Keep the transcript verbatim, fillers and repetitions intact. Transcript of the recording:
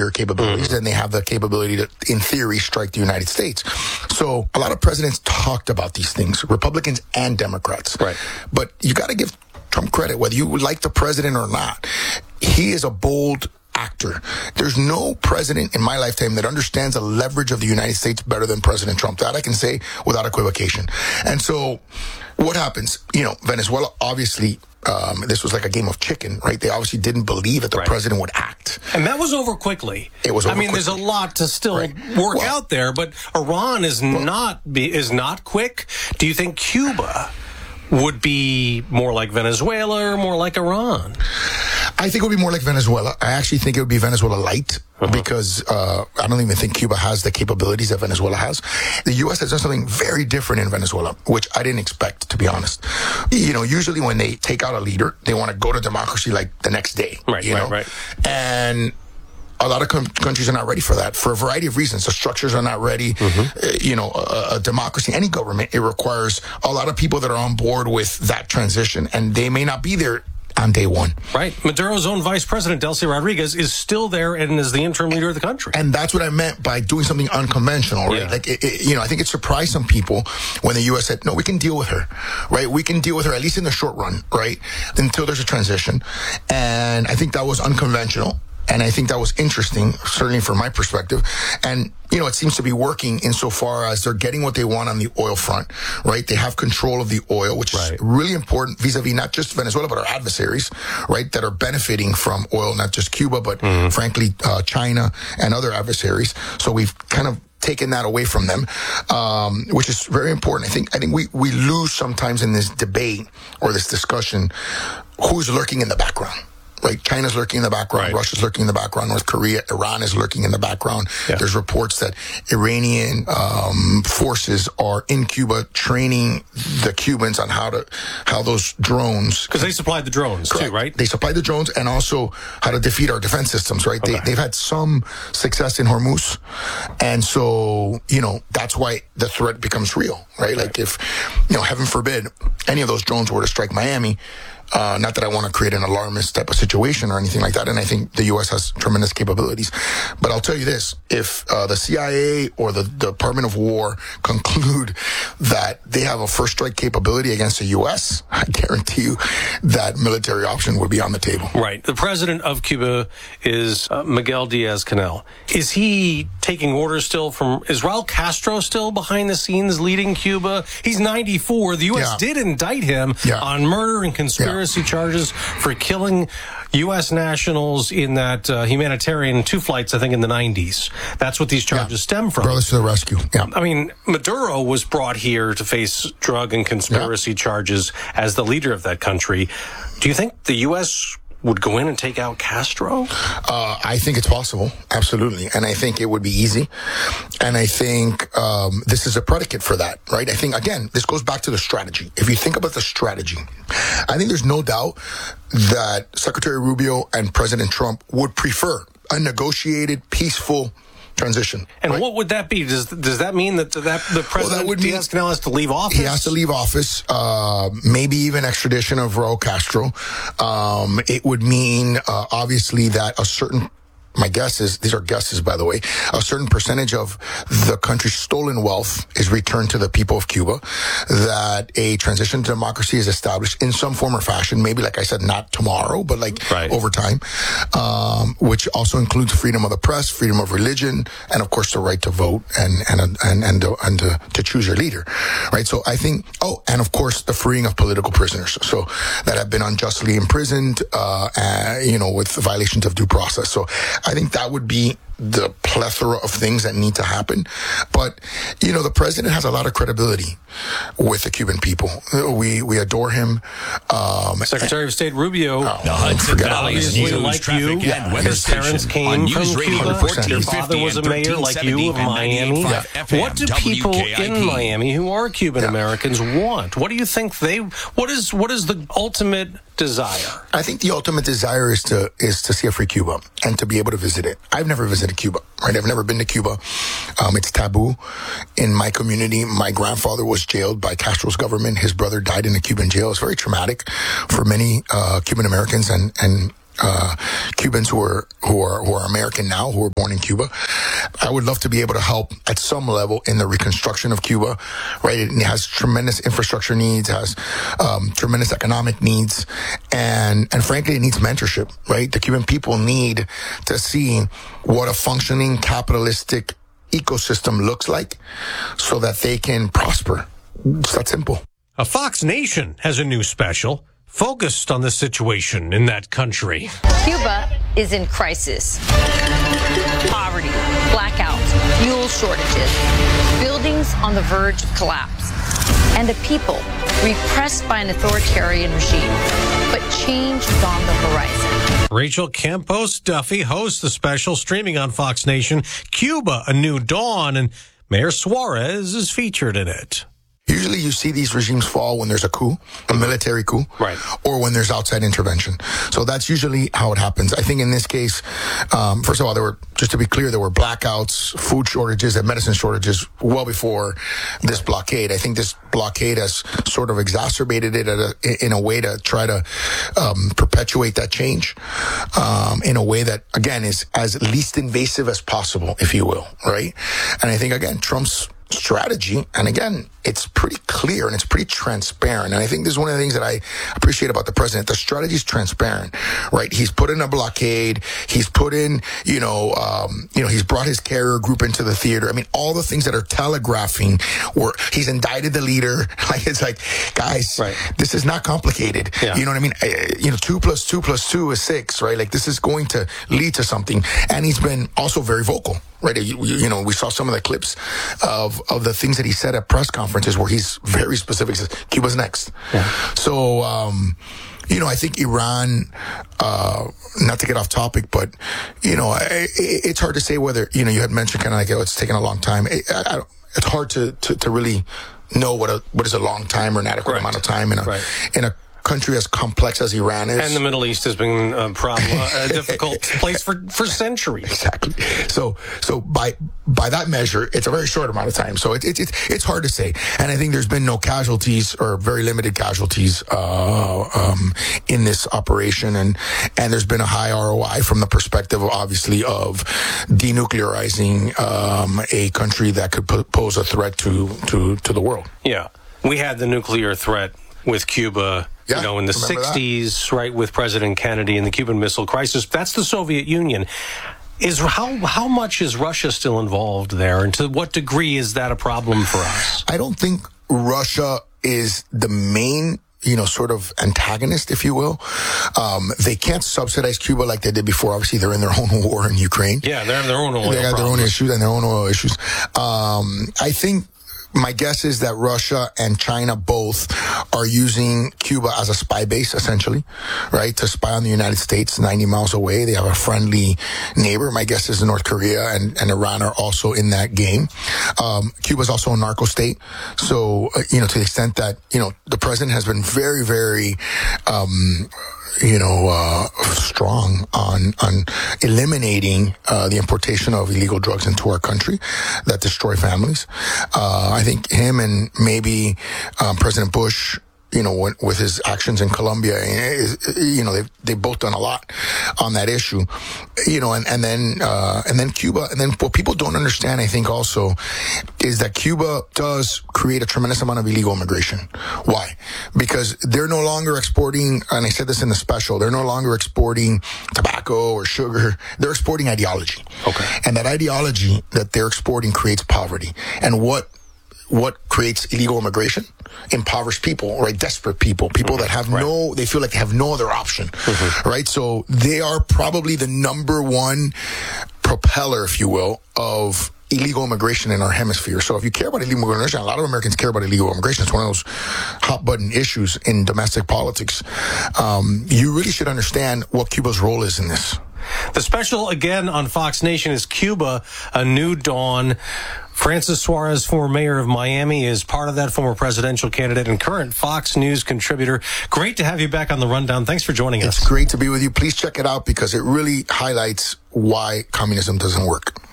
nuclear capabilities, mm-hmm. and they have the capability to, in theory, strike the United States. So a lot of presidents talked about these things, Republicans and Democrats. Right. But you got to give Trump credit, whether you like the president or not. He is a bold actor. There's no president in my lifetime that understands the leverage of the United States better than President Trump. That I can say without equivocation. And so what happens? You know, Venezuela, obviously, um, this was like a game of chicken, right? They obviously didn't believe that the right. president would act. And that was over quickly. It was over I mean, quickly. There's a lot to still right. work well, out there, but Iran is well, not be, is not quick. Do you think Cuba would be more like Venezuela or more like Iran? I think it would be more like Venezuela. I actually think it would be Venezuela light uh-huh. because uh, I don't even think Cuba has the capabilities that Venezuela has. The U S has done something very different in Venezuela, which I didn't expect, to be honest. You know, usually when they take out a leader, they want to go to democracy like the next day. Right, you right, know? right. And a lot of com- countries are not ready for that for a variety of reasons. The structures are not ready. Mm-hmm. Uh, you know, a, a democracy, any government, it requires a lot of people that are on board with that transition, and they may not be there on day one. Right. Maduro's own vice president, Delcy Rodriguez, is still there and is the interim leader of the country. And that's what I meant by doing something unconventional, right? Yeah. Like, it, it, you know, I think it surprised some people when the U S said, no, we can deal with her, right? We can deal with her, at least in the short run, right? Until there's a transition. And I think that was unconventional. And I think that was interesting, certainly from my perspective. And, you know, it seems to be working insofar as they're getting what they want on the oil front, right? They have control of the oil, which right. is really important vis-a-vis not just Venezuela, but our adversaries, right, that are benefiting from oil, not just Cuba, but mm. frankly, uh, China and other adversaries. So we've kind of taken that away from them, um, which is very important. I think, I think we, we lose sometimes in this debate or this discussion who's lurking in the background. Like China's lurking in the background, right. Russia's lurking in the background, North Korea, Iran is lurking in the background. Yeah. There's reports that Iranian um, forces are in Cuba training the Cubans on how to how those drones. Because they supplied the drones correct. too, right? They supplied the drones and also how to defeat our defense systems, right? Okay. They, they've had some success in Hormuz, and so you know that's why the threat becomes real, right? right. Like if you know, heaven forbid, any of those drones were to strike Miami. Uh, not that I want to create an alarmist type of situation or anything like that, and I think the U S has tremendous capabilities. But I'll tell you this, if uh, the C I A or the Department of War conclude that they have a first strike capability against the U S, I guarantee you that military option would be on the table. Right. The president of Cuba is uh, Miguel Diaz-Canel. Is he taking orders still from, is Raul Castro still behind the scenes leading Cuba? He's ninety-four. The U S yeah. did indict him yeah. on murder and conspiracy. Yeah. charges for killing U S nationals in that uh, humanitarian two flights, I think, in the nineties. That's what these charges yeah. stem from. Brothers to the rescue. Yeah. I mean, Maduro was brought here to face drug and conspiracy yeah. charges as the leader of that country. Do you think the U S would go in and take out Castro? Uh, I think it's possible, absolutely. And I think it would be easy. And I think um, this is a predicate for that, right? I think, again, this goes back to the strategy. If you think about the strategy, I think there's no doubt that Secretary Rubio and President Trump would prefer a negotiated, peaceful transition. And right? what would that be? Does does that mean that, that the president well, Diaz-Canel has to leave office? He has to leave office, uh, maybe even extradition of Raul Castro. Um, it would mean, uh, obviously, that a certain my guess is, these are guesses, by the way, a certain percentage of the country's stolen wealth is returned to the people of Cuba, that a transition to democracy is established in some form or fashion, maybe, like I said, not tomorrow, but like right. over time, um, which also includes freedom of the press, freedom of religion, and of course the right to vote and, and, and, and, to, and to, to choose your leader, right? So I think, oh, and of course the freeing of political prisoners, so that have been unjustly imprisoned, uh, uh you know, with violations of due process. So I think that would be the plethora of things that need to happen. But, you know, the president has a lot of credibility with the Cuban people. We we adore him. Um, Secretary and, of State Rubio, oh, the Hudson Valley's news, like traffic, you, and weather his parents station came on from News Radio Cuba. fourteen Your father was a mayor like you of Miami. Yeah. What do people in Miami who are Cuban Americans yeah. want? What do you think they? What is what is the ultimate desire? I think the ultimate desire is to is to see a free Cuba and to be able to visit it. I've never visited Cuba, right? I've never been to Cuba. Um, it's taboo in my community. My grandfather was jailed by Castro's government. His brother died in a Cuban jail. It's very traumatic for many uh, Cuban Americans, and and uh, Cubans who are who are who are American now, who were born in Cuba. I would love to be able to help at some level in the reconstruction of Cuba, right? It has tremendous infrastructure needs, has um, tremendous economic needs, and and frankly, it needs mentorship, right? The Cuban people need to see what a functioning capitalistic ecosystem looks like so that they can prosper. It's that simple. A Fox Nation has a new special focused on the situation in that country. Cuba is in crisis. Poverty, blackouts, fuel shortages, buildings on the verge of collapse, and a people repressed by an authoritarian regime. But change is on the horizon. Rachel Campos Duffy hosts the special, streaming on Fox Nation, Cuba, A New Dawn, and Mayor Suarez is featured in it. Usually you see these regimes fall when there's a coup, a military coup, right, or when there's outside intervention. So that's usually how it happens. I think in this case, um, first of all, there were, just to be clear, there were blackouts, food shortages, and medicine shortages well before this blockade. I think this blockade has sort of exacerbated it at a, in a way to try to um, perpetuate that change um, in a way that, again, is as least invasive as possible, if you will, right? And I think, again, Trump's strategy, and again, it's pretty clear and it's pretty transparent. And I think this is one of the things that I appreciate about the president. The strategy is transparent, right? He's put in a blockade. He's put in, you know, um, you know, he's brought his carrier group into the theater. I mean, all the things that are telegraphing where he's indicted the leader. Like, it's like, guys, right, this is not complicated. Yeah. You know what I mean? I, you know, two plus two plus two is six, right? Like, this is going to lead to something. And he's been also very vocal. Right, you, you know, we saw some of the clips of of the things that he said at press conferences where he's very specific. He says Cuba's next. Yeah. So, um, you know, I think Iran. Uh, not to get off topic, but you know, it, it's hard to say whether, you know, you had mentioned kind of like, oh, it's taken a long time. It, I, I, it's hard to, to to really know what a what is a long time or an adequate right. amount of time in a right. in a country as complex as Iran is. And the Middle East has been a problem, a difficult place for, for centuries. Exactly. So, so by, by that measure, it's a very short amount of time. So it, it, it, it's hard to say. And I think there's been no casualties or very limited casualties, uh, um, in this operation. And, and there's been a high R O I from the perspective, obviously, of denuclearizing, um, a country that could p- pose a threat to, to, to the world. Yeah. We had the nuclear threat with Cuba, yeah, you know, in the sixties, that. right, with President Kennedy and the Cuban Missile Crisis. That's the Soviet Union. Is how how much is Russia still involved there, and to what degree is that a problem for us? I don't think Russia is the main, you know, sort of antagonist, if you will. Um, they can't subsidize Cuba like they did before. Obviously, they're in their own war in Ukraine. Yeah, they're in their own oil They have problems. their own issues and their own oil issues. Um, I think my guess is that Russia and China both are using Cuba as a spy base, essentially, right? To spy on the United States ninety miles away. They have a friendly neighbor. My guess is North Korea and, and Iran are also in that game. Um, Cuba is also a narco state. So, uh, you know, to the extent that, you know, the president has been very, very, um, you know, uh, strong on, on eliminating, uh, the importation of illegal drugs into our country that destroy families. Uh, I think him and maybe, um, President Bush, you know, with his actions in Colombia, you know, they've, they've both done a lot on that issue, you know, and, and then, uh, and then Cuba, and then what people don't understand, I think also, is that Cuba does create a tremendous amount of illegal immigration. Why? Because they're no longer exporting, and I said this in the special, they're no longer exporting tobacco or sugar, they're exporting ideology. Okay. And that ideology that they're exporting creates poverty. And what What creates illegal immigration? Impoverished people, right? Desperate people, people mm-hmm. that have right. no, they feel like they have no other option, mm-hmm. right? So they are probably the number one propeller, if you will, of illegal immigration in our hemisphere. So if you care about illegal immigration, a lot of Americans care about illegal immigration. It's one of those hot button issues in domestic politics. Um, you really should understand what Cuba's role is in this. The special, again, on Fox Nation is Cuba, A New Dawn. Francis Suarez, former mayor of Miami, is part of that, former presidential candidate and current Fox News contributor. Great to have you back on the Rundown. Thanks for joining us. It's great to be with you. Please check it out because it really highlights why communism doesn't work.